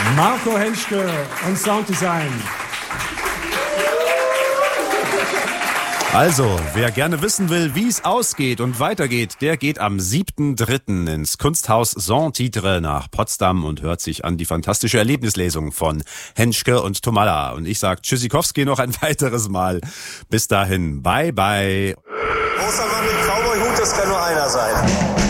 Marco Henschke und Sounddesign. Also, wer gerne wissen will, wie es ausgeht und weitergeht, der geht am 7.3. ins Kunsthaus Saint-Titre nach Potsdam und hört sich an die fantastische Erlebnislesung von Henschke und Tomalla. Und ich sag Tschüssikowski noch ein weiteres Mal. Bis dahin, bye bye. Großer Mann mit Cowboy-Hut, das kann nur einer sein.